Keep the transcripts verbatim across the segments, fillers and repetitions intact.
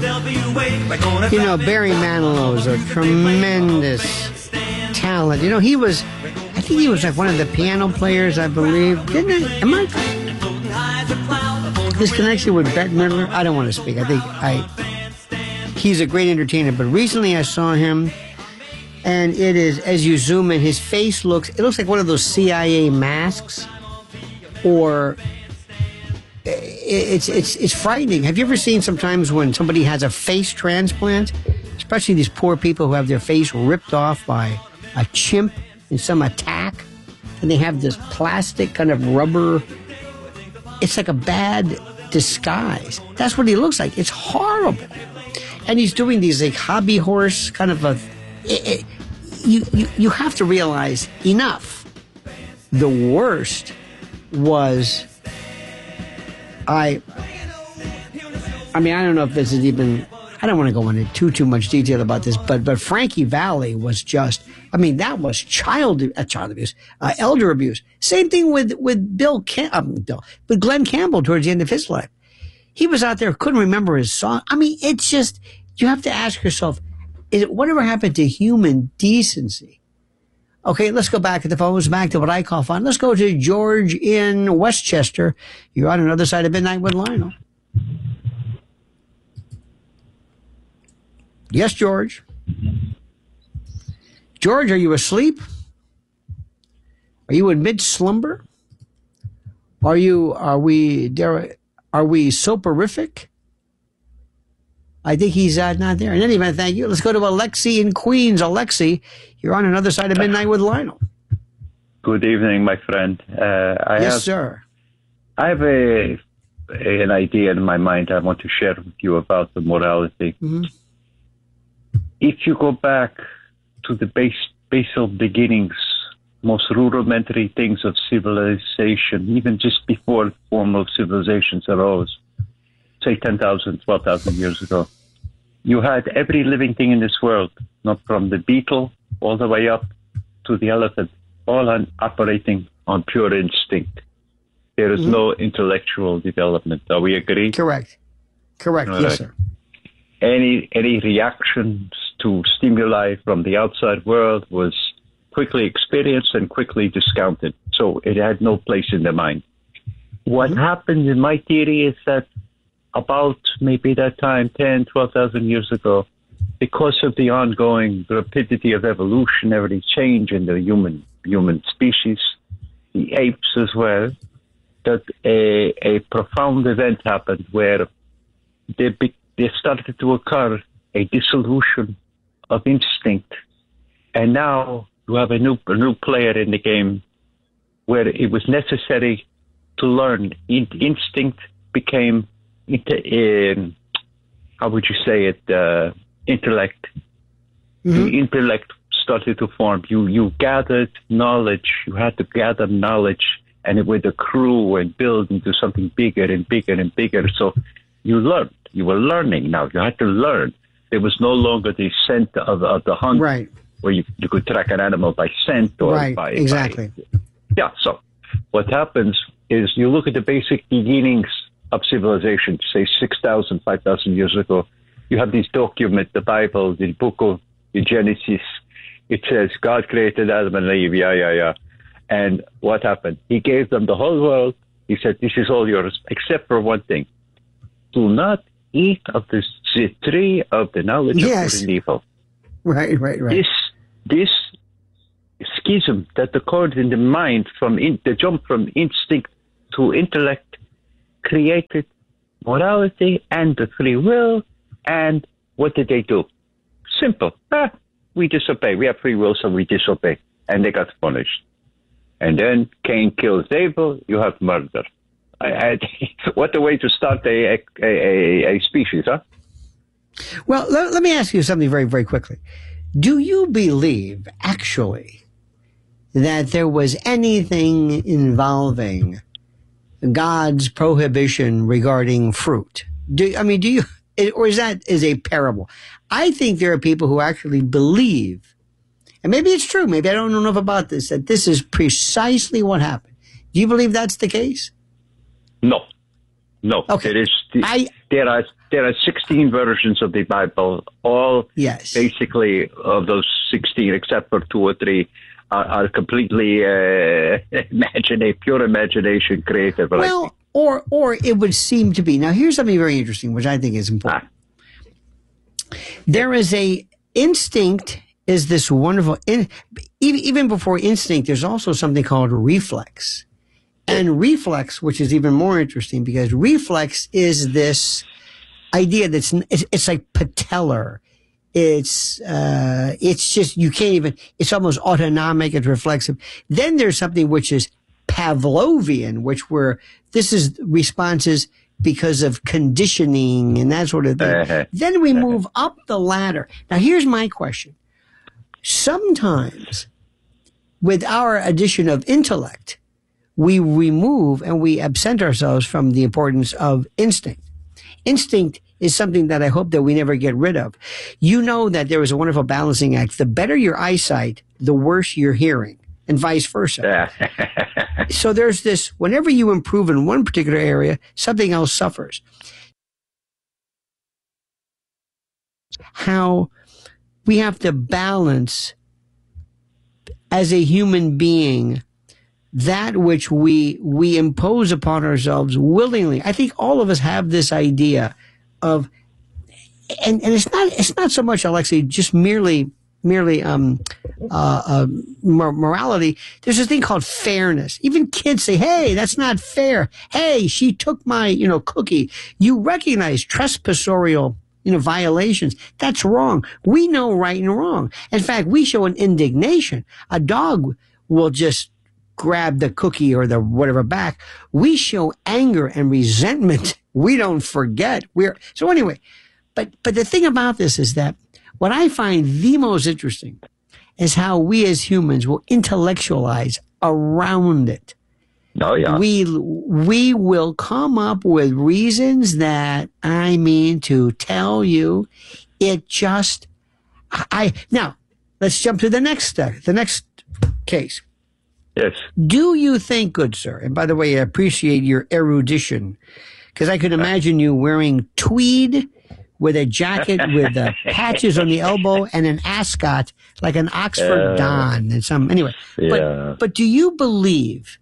You know, Barry Manilow is a tremendous talent. You know, he was, I think he was like one of the piano players, I believe. Didn't I? Am I? His connection with Bette Midler, I don't want to speak. I think I, he's a great entertainer. But recently I saw him, and it is, as you zoom in, his face looks, it looks like one of those C I A masks, or it's it's it's frightening. Have you ever seen sometimes when somebody has a face transplant, especially these poor people who have their face ripped off by a chimp in some attack, and they have this plastic kind of rubber, it's like a bad disguise. That's what he looks like. It's horrible. And he's doing these like hobby horse kind of a, it, it, you, you, you have to realize enough. The worst was, I, I mean, I don't know if this is even, I don't want to go into too, too much detail about this, but, but Frankie Valli was just, I mean, that was child, uh, child abuse, uh, elder abuse. Same thing with, with Bill, Cam- um, Bill, with Glenn Campbell towards the end of his life. He was out there, couldn't remember his song. I mean, it's just, you have to ask yourself, is it, whatever happened to human decency? Okay, let's go back to the phones, back to what I call fun. Let's go to George in Westchester. You're on another side of midnight with Lionel. Yes, George. George, are you asleep? Are you in mid-slumber? Are you, are we, are we soporific? I think he's uh, not there. In any event, thank you. Let's go to Alexi in Queens. Alexi, you're on another side of midnight with Lionel. Good evening, my friend. Uh, I yes, have, sir. I have a, a an idea in my mind I want to share with you about the morality. Mm-hmm. If you go back to the base, basal beginnings, most rudimentary things of civilization, even just before formal civilizations arose, say ten thousand, twelve thousand years ago, you had every living thing in this world, not from the beetle all the way up to the elephant, all on operating on pure instinct. There is mm-hmm. no intellectual development. Are we agreed? Correct. Correct. All yes, right. sir. Any any reactions to stimuli from the outside world was quickly experienced and quickly discounted. So it had no place in the mind. What mm-hmm. happened in my theory is that about maybe that time, ten, twelve thousand years ago, because of the ongoing rapidity of evolutionary change in the human human species, the apes as well, that a, a profound event happened where there, be, there started to occur a dissolution of instinct. And now you have a new, a new player in the game where it was necessary to learn. In, instinct became, um, how would you say it, uh, intellect. Mm-hmm. The intellect started to form. You you gathered knowledge. You had to gather knowledge, and it would accrue and build into something bigger and bigger and bigger. So you learned. You were learning now. You had to learn. There was no longer the scent of, of the hunt, right, where you, you could track an animal by scent or right, by... exactly. By, yeah, so what happens is you look at the basic beginnings of civilization, say six thousand, five thousand years ago. You have these documents, the Bible, the book of the Genesis. It says God created Adam and Eve, yeah, yeah, yeah. And what happened? He gave them the whole world. He said, this is all yours, except for one thing. Do not eat of the tree of the knowledge yes. of good and evil. Right, right, right. This, this schism that occurred in the mind, from in, the jump from instinct to intellect, created morality and the free will. And what did they do? Simple. Ah, we disobey. We have free will, so we disobey. And they got punished. And then Cain kills Abel. You have murder. I, I, what a way to start a, a, a, a species, huh? Well, let, let me ask you something very, very quickly. Do you believe, actually, that there was anything involving God's prohibition regarding fruit? Do I mean, do you... Or is that is a parable? I think there are people who actually believe, and maybe it's true, maybe I don't know enough about this, that this is precisely what happened. Do you believe that's the case? No. No. Okay. There, is, I, there, are, there are sixteen versions of the Bible. All yes. basically of those sixteen, except for two or three, are, are completely uh, imaginative, pure imagination, creative. Well, or or it would seem to be. Now, here's something very interesting, which I think is important. Ah. There is a instinct. Is this wonderful? In, even even before instinct, there's also something called reflex. And reflex, which is even more interesting, because reflex is this idea that's it's, it's like patellar. It's uh, it's just you can't even. It's almost autonomic. It's reflexive. Then there's something which is Pavlovian, which where this is responses because of conditioning and that sort of thing. Uh-huh. Then we move up the ladder. Now, here's my question: sometimes, with our addition of intellect, we remove and we absent ourselves from the importance of instinct. Instinct is something that I hope that we never get rid of. You know that there is a wonderful balancing act. The better your eyesight, the worse your hearing, and vice versa. So there's this, whenever you improve in one particular area, something else suffers. How we have to balance as a human being that which we we impose upon ourselves willingly. I think all of us have this idea of, and, and it's not it's not so much, Alexei, just merely merely um, uh, uh, morality. There's this thing called fairness. Even kids say, "Hey, that's not fair. Hey, she took my you know cookie." You recognize trespassorial you know violations. That's wrong. We know right and wrong. In fact, we show an indignation. A dog will just grab the cookie or the whatever back. We show anger and resentment. We don't forget. We're so anyway. But but the thing about this is that what I find the most interesting is how we as humans will intellectualize around it. Oh, yeah. We we will come up with reasons that, I mean, to tell you, it just I now let's jump to the next step, the next case. Yes. Do you think, good sir, and by the way, I appreciate your erudition, because I could imagine you wearing tweed with a jacket with uh, patches on the elbow and an ascot like an Oxford uh, Don and some anyway. Yeah. But but do you believe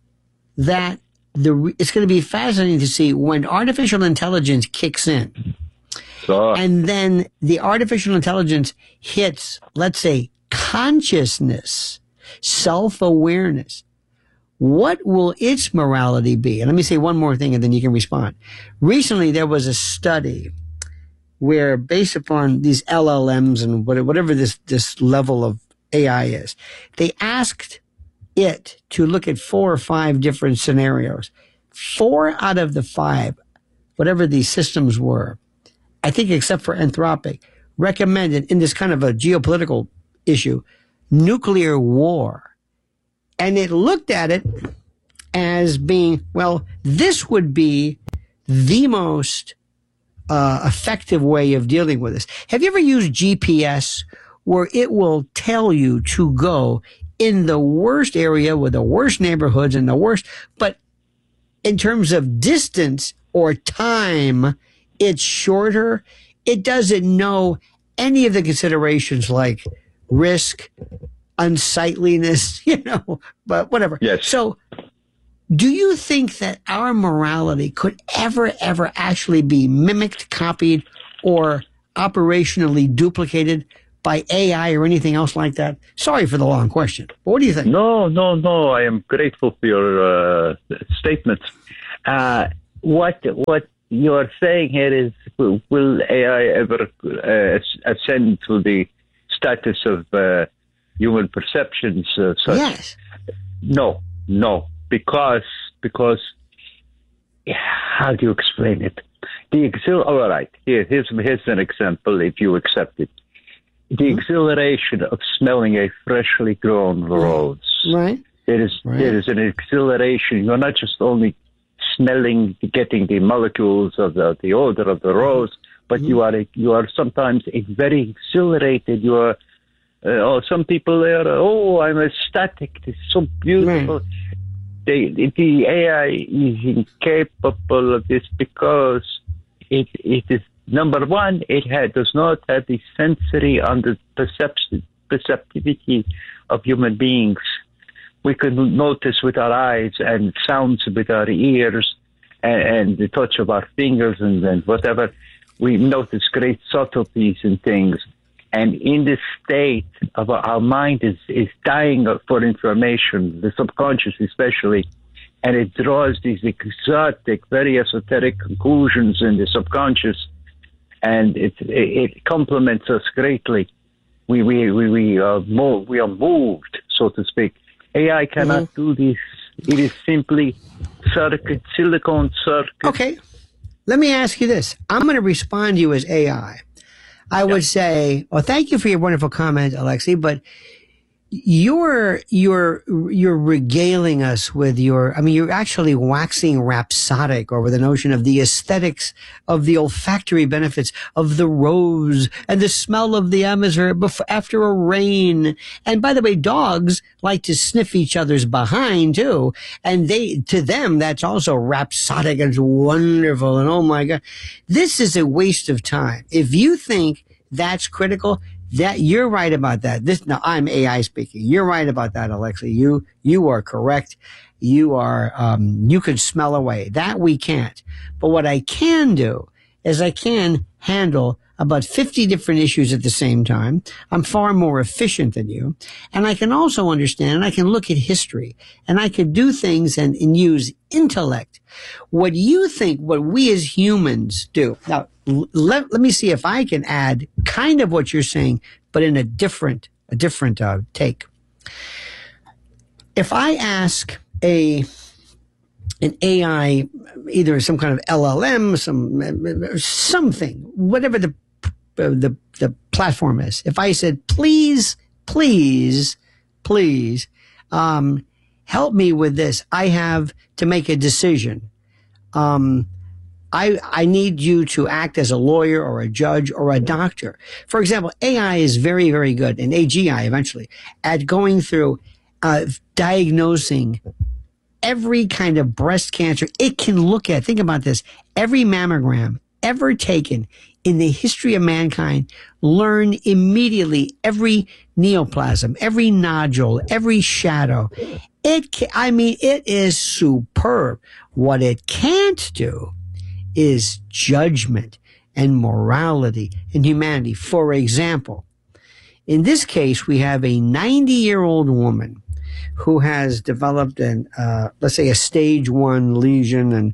that the it's going to be fascinating to see when artificial intelligence kicks in, so. and then the artificial intelligence hits, let's say, consciousness, self-awareness, what will its morality be? And let me say one more thing and then you can respond. Recently, there was a study where, based upon these L L Ms and whatever this, this level of A I is, they asked it to look at four or five different scenarios. Four out of the five, whatever these systems were, I think except for Anthropic, recommended in this kind of a geopolitical issue, nuclear war. And it looked at it as being, well, this would be the most uh, effective way of dealing with this. Have you ever used G P S where it will tell you to go in the worst area with the worst neighborhoods and the worst, but in terms of distance or time, it's shorter. It doesn't know any of the considerations like risk, unsightliness, you know, but whatever. Yes. So do you think that our morality could ever, ever actually be mimicked, copied, or operationally duplicated by A I or anything else like that? Sorry for the long question, but what do you think? No, no, no. I am grateful for your uh, statements. Uh, what what you are saying here is, will, will A I ever uh, ascend to the status of uh, human perceptions? Uh, such? Yes. No, no, because because how do you explain it? The exil. All right, here, here's here's an example. If you accept it, the mm-hmm. exhilaration of smelling a freshly grown rose. Right. It is right. It is an exhilaration. You're not just only smelling, getting the molecules of the, the odor of the rose, but mm-hmm. you are a, you are sometimes a very exhilarated. You are. Uh, oh, some people are. Oh, I'm ecstatic. It's so beautiful. Right. The, the A I is incapable of this because it it is number one, it had, does not have the sensory under perception, perceptivity of human beings. We can notice with our eyes and sounds with our ears and, and the touch of our fingers and, and whatever. We notice great subtleties in things. And in this state of our, our mind is, is dying for information, the subconscious especially, and it draws these exotic, very esoteric conclusions in the subconscious, and it it, it complements us greatly. We we we we are mo- we are moved, so to speak. A I cannot mm-hmm. do this. It is simply circuit, silicon circuit. Okay. Let me ask you this. I'm going to respond to you as A I. I would yeah. say, well, thank you for your wonderful comment, Alexei, but you're, you're, you're regaling us with your, I mean, you're actually waxing rhapsodic over the notion of the aesthetics of the olfactory benefits of the rose and the smell of the Amazon before, after a rain. And by the way, dogs like to sniff each other's behind too. And they, to them, that's also rhapsodic and wonderful. And oh my God, this is a waste of time. If you think that's critical, that you're right about that. This now I'm A I speaking. You're right about that, Alexei. You you are correct. You are um you can smell away. That we can't. But what I can do is I can handle about fifty different issues at the same time. I'm far more efficient than you. And I can also understand, and I can look at history, and I can do things and, and use intellect. What you think, what we as humans do. Now, let, let me see if I can add kind of what you're saying, but in a different, a different uh, take. If I ask a, an A I, either some kind of L L M, some, something, whatever the, the, the platform is. If I said, please, please, please, um, help me with this. I have to make a decision. Um, I, I need you to act as a lawyer or a judge or a doctor. For example, A I is very, very good, and A G I eventually, at going through, uh, diagnosing every kind of breast cancer. It can look at, think about this, every mammogram ever taken in the history of mankind, learn immediately every neoplasm, every nodule, every shadow. It, can, I mean, it is superb. What it can't do is judgment and morality and humanity. For example, in this case, we have a ninety-year-old woman who has developed an, uh, let's say, a stage one lesion, and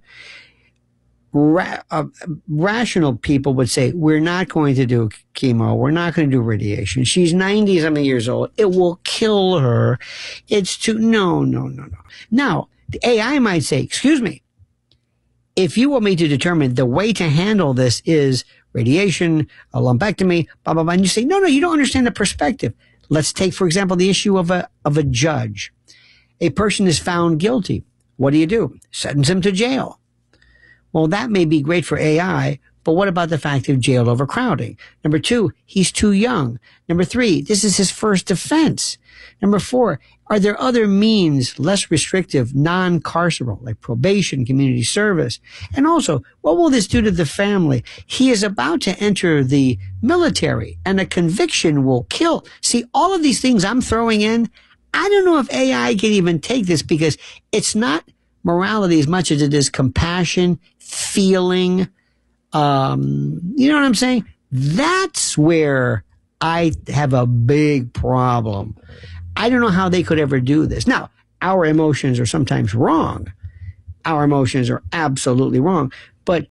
ra- uh, rational people would say, we're not going to do chemo. We're not going to do radiation. She's ninety something years old. It will kill her. It's too, no, no, no, no. Now, the A I might say, excuse me, if you want me to determine the way to handle this is radiation, a lumpectomy, blah, blah, blah, and you say, no, no, you don't understand the perspective. Let's take, for example, the issue of a, of a judge. A person is found guilty. What do you do? Sentence him to jail. Well, that may be great for A I, but what about the fact of jail overcrowding? Number two, he's too young. Number three, this is his first offense. Number four, are there other means, less restrictive, non-carceral, like probation, community service? And also, what will this do to the family? He is about to enter the military, and a conviction will kill. See, all of these things I'm throwing in, I don't know if A I can even take this, because it's not morality as much as it is compassion, feeling. Um, you know what I'm saying? That's where I have a big problem. I don't know how they could ever do this. Now, our emotions are sometimes wrong. Our emotions are absolutely wrong. But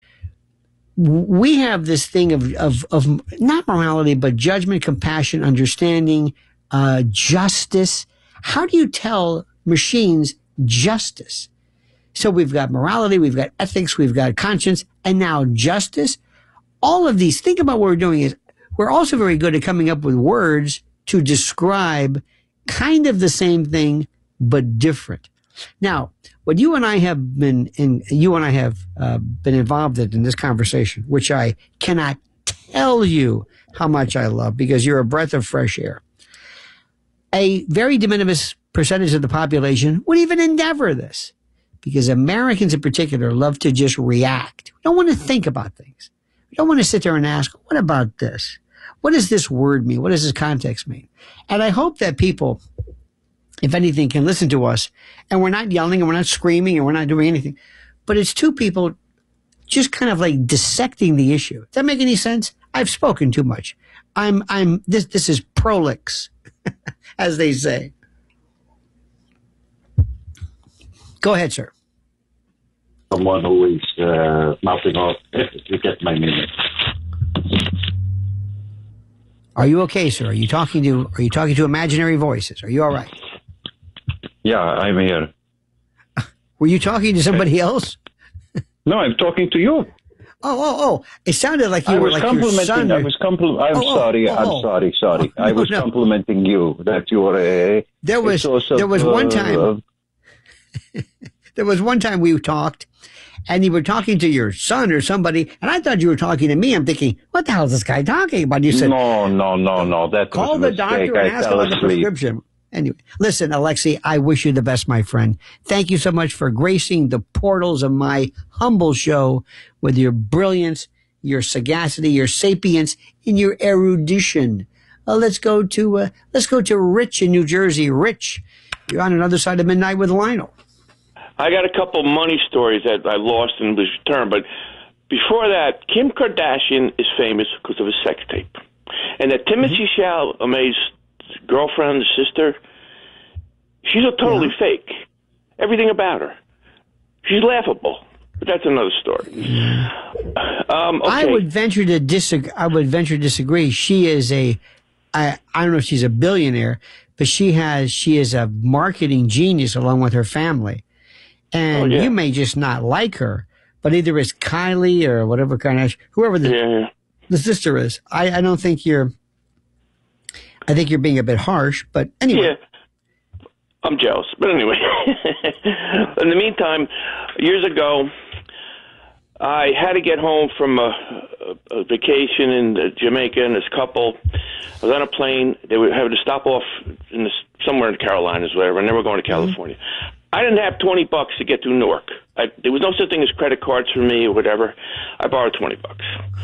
we have this thing of, of, of not morality, but judgment, compassion, understanding, uh, justice. How do you tell machines justice? So we've got morality, we've got ethics, we've got conscience, and now justice. All of these, think about what we're doing is we're also very good at coming up with words to describe kind of the same thing, but different. Now, what you and I have been in, you and I have uh, been involved in, in this conversation, which I cannot tell you how much I love, because you're a breath of fresh air. A very de minimis percentage of the population would even endeavor this, because Americans in particular love to just react. We don't want to think about things. We don't want to sit there and ask, what about this? What does this word mean? What does this context mean? And I hope that people, if anything, can listen to us, and we're not yelling and we're not screaming and we're not doing anything, but it's two people just kind of like dissecting the issue. Does that make any sense? I've spoken too much. I'm, I'm, this, this is prolix, as they say. Go ahead, sir. Someone who is uh, mouthing off, if you get my meaning. Are you okay, sir? Are you talking to, are you talking to imaginary voices? Are you all right? Yeah, I'm here. Were you talking to somebody else? No, I'm talking to you. Oh, oh, oh! It sounded like you I were was like your complimenting. son. I Or... was compl- I'm Oh, oh, sorry. oh, I'm oh. sorry. Sorry. Oh, I no, was no. complimenting you that you are a. There was a source of, there was one uh, time of- there was one time we talked, and you were talking to your son or somebody, and I thought you were talking to me. I'm thinking, what the hell is this guy talking about? You said, no, no, no, no. That call was the a mistake. doctor and I ask fell about the asleep. prescription. Anyway, listen, Alexi, I wish you the best, my friend. Thank you so much for gracing the portals of my humble show with your brilliance, your sagacity, your sapience, and your erudition. Uh, let's go to uh, let's go to Rich in New Jersey. Rich, you're on another side of midnight with Lionel. I got a couple money stories that I lost and was returned, but before that, Kim Kardashian is famous because of a sex tape, and that Timothy Chalamet's girlfriend, sister, she's a totally Yeah. fake. Everything about her, she's laughable. But that's another story. Um, okay. I would venture to disagree. I would venture to disagree. She is a, I, I don't know if she's a billionaire, but she has, she is a marketing genius along with her family. And Oh, yeah. you may just not like her, but either it's Kylie or whatever kind of, whoever the, Yeah. the sister is. I, I don't think you're, I think you're being a bit harsh, but anyway. Yeah. I'm jealous. But anyway, in the meantime, years ago, I had to get home from a, a, a vacation in Jamaica, and this couple I was on a plane. They were having to stop off in this, somewhere in the Carolinas, whatever, and they were going to California. I didn't have twenty bucks to get to Newark. I, there was no such thing as credit cards for me or whatever. I borrowed twenty bucks.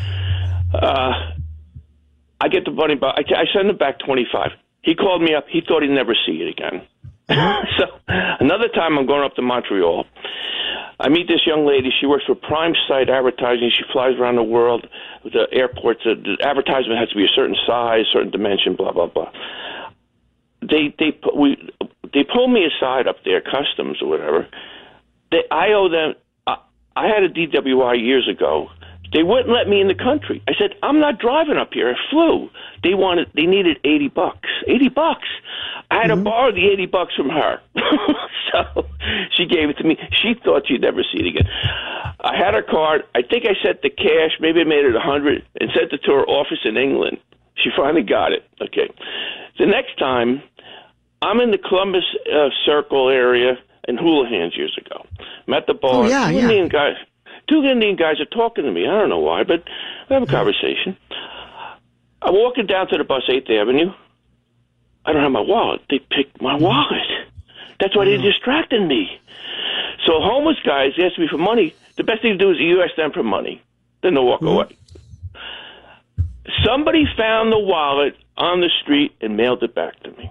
Uh, I get the money back. I, I send him back twenty-five. He called me up. He thought he'd never see it again. So another time I'm going up to Montreal. I meet this young lady. She works for Prime Site Advertising. She flies around the world. The airports, uh, the advertisement has to be a certain size, certain dimension, blah, blah, blah. They they pu- we they pull me aside up there, customs or whatever. They, I owe them. I, I had a D W I years ago. They wouldn't let me in the country. I said, I'm not driving up here. I flew. They wanted. They needed eighty bucks. Eighty bucks. I had to borrow the eighty bucks from her. So she gave it to me. She thought she'd never see it again. I had her card. I think I sent the cash. Maybe I made it a hundred and sent it to her office in England. She finally got it. Okay. The next time, I'm in the Columbus uh, Circle area in Houlihan's years ago. I'm at the bar. Oh, yeah, two yeah. Indian guys. Two Indian guys are talking to me. I don't know why, but we have a conversation. I'm walking down to the bus, eighth Avenue. I don't have my wallet. They picked my wallet. That's why they distracted me. So homeless guys ask me for money. The best thing to do is you ask them for money. Then they'll walk away. Somebody found the wallet on the street and mailed it back to me.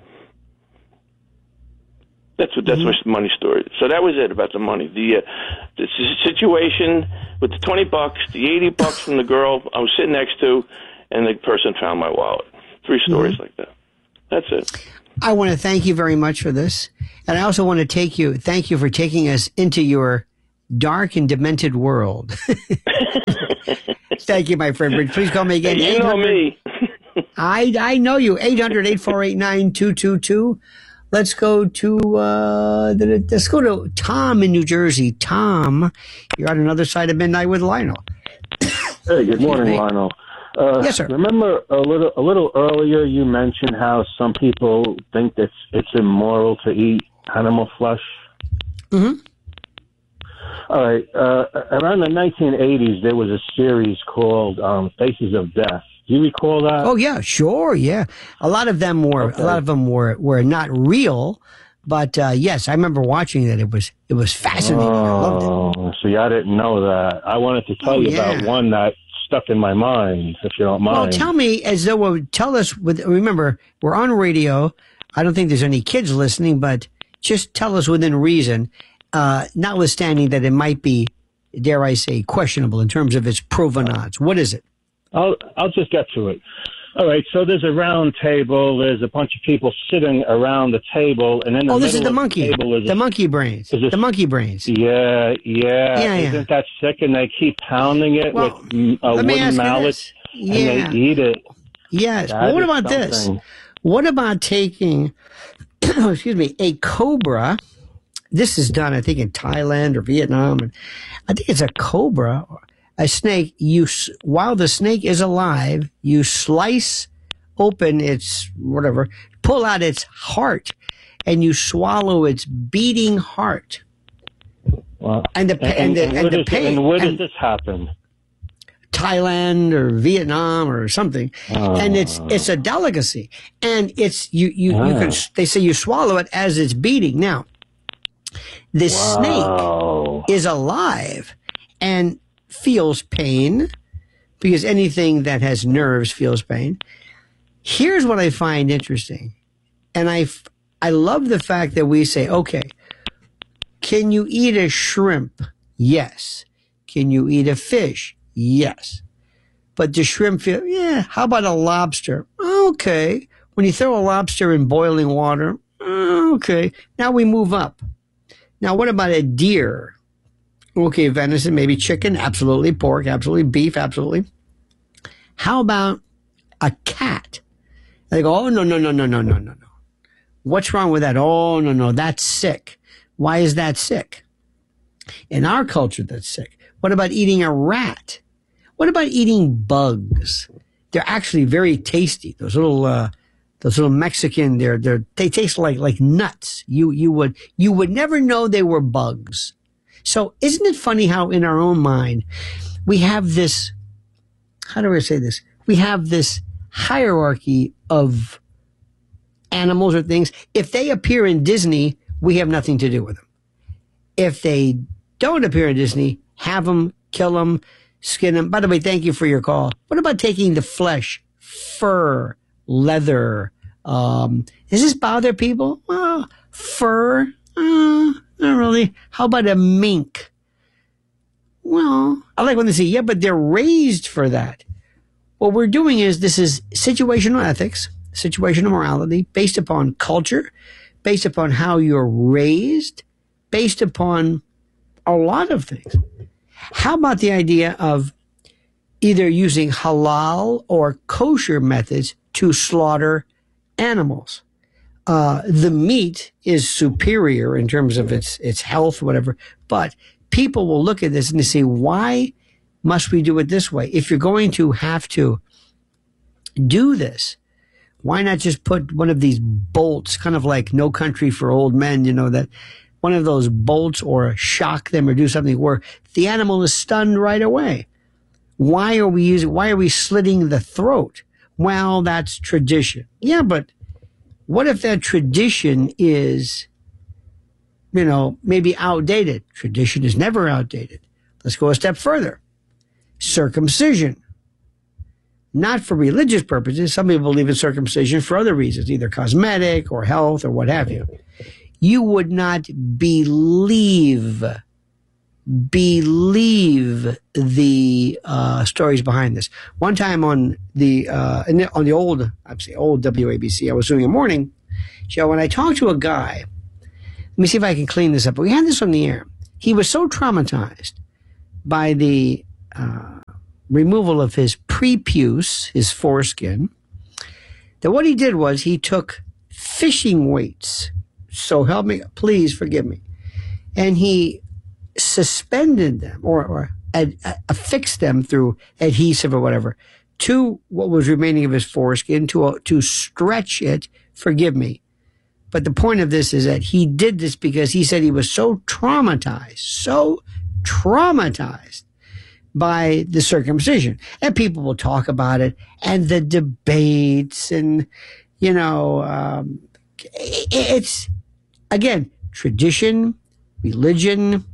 That's what. That's Mm-hmm. my money story. So that was it about the money. The uh, the s- situation with the twenty bucks, the eighty bucks from the girl I was sitting next to, and the person found my wallet. Three stories Mm-hmm. like that. That's it. I want to thank you very much for this. And I also want to take you, thank you for taking us into your dark and demented world. Thank you, my friend. Rich. Please call me again. Hey, you know me. I, I know you. eight hundred, eight four eight, nine two two two. Let's go to, uh, the, let's go to Tom in New Jersey. Tom, you're on another side of midnight with Lionel. Hey, good morning, Lionel. Uh, Yes, sir. Remember a little a little earlier you mentioned how some people think that it's immoral to eat animal flesh? Mm-hmm. All right. Uh, around the nineteen eighties, there was a series called um, Faces of Death. Do you recall that? Oh yeah, sure, yeah. A lot of them were Okay. a lot of them were were not real, but uh, yes, I remember watching that. It was it was fascinating. I loved it. Oh, see, I didn't know that. I wanted to tell Oh, you yeah. about one that stuck in my mind, if you don't mind. Well, tell me as though, well, tell us with, remember, we're on radio. I don't think there's any kids listening, but just tell us within reason, uh, notwithstanding that it might be, dare I say, questionable in terms of its provenance. What is it? I'll, I'll just get to it. All right, so there's a round table. There's a bunch of people sitting around the table, and in the oh, middle this is the of monkey. the table is the a, monkey brains. is a, the monkey brains. Yeah, yeah. Yeah, Isn't yeah. that sick? And they keep pounding it Well, with mm, a let me wooden ask you mallet, this. and Yeah. they eat it. Yes. That Well, what is about this? something. What about taking, excuse me, a cobra? This is done, I think, in Thailand or Vietnam. And I think it's a cobra, a snake. You, s- while the snake is alive, you slice open its whatever, pull out its heart, and you swallow its beating heart. Well, And the pa- and, and the- and and where the does- pain- and where does and- this happen? Thailand or Vietnam or something, and it's it's a delicacy, and it's you you you can Ah. they say you swallow it as it's beating. Now, this Wow. snake is alive and feels pain because anything that has nerves feels pain. Here's what I find interesting, and I f- I love the fact that we say, okay, can you eat a shrimp? Yes. Can you eat a fish? Yes. But the shrimp feel, yeah, how about a lobster? Okay. When you throw a lobster in boiling water, okay. Now we move up. Now what about a deer? Okay, venison, maybe chicken, absolutely. Pork, absolutely. Beef, absolutely. How about a cat? They go, oh, no, no, no, no, no, no, no, no. What's wrong with that? Oh, no, no, that's sick. Why is that sick? In our culture, that's sick. What about eating a rat? What about eating bugs? They're actually very tasty. Those little, uh, those little Mexican, they're, they're, they taste like, like nuts. You, you would, you would never know they were bugs. So isn't it funny how in our own mind, we have this, how do I say this? We have this hierarchy of animals or things. If they appear in Disney, we have nothing to do with them. If they don't appear in Disney, have them, kill them, skin them. By the way, thank you for your call. What about taking the flesh, fur, leather? Um, does this bother people? Well, fur? Uh, not really. How about a mink? Well, I like when they say, yeah, but they're raised for that. What we're doing is this is situational ethics, situational morality based upon culture, based upon how you're raised, based upon a lot of things. How about the idea of either using halal or kosher methods to slaughter animals? Uh, the meat is superior in terms of its its health, whatever, but people will look at this and they say, why must we do it this way? If you're going to have to do this, why not just put one of these bolts, kind of like No Country for Old Men, you know, that one of those bolts, or shock them or do something where the animal is stunned right away? Why are we using, why are we slitting the throat? Well, that's tradition. Yeah, but what if that tradition is, you know, maybe outdated? Tradition is never outdated. Let's go a step further. Circumcision. Not for religious purposes. Some people believe in circumcision for other reasons, either cosmetic or health or what have you. You would not believe, believe the uh, stories behind this. One time on the uh, on the old, I'd say old W A B C, I was doing a morning show, when I talked to a guy. Let me see if I can clean this up. We had this on the air. He was so traumatized by the uh, removal of his prepuce, his foreskin, that what he did was he took fishing weights. So help me, please forgive me. And he suspended them or, or ad, uh, affixed them through adhesive or whatever to what was remaining of his foreskin to, uh, to stretch it. Forgive me. But the point of this is that he did this because he said he was so traumatized, so traumatized by the circumcision. And people will talk about it and the debates and, you know, um, it's, again, tradition, religion,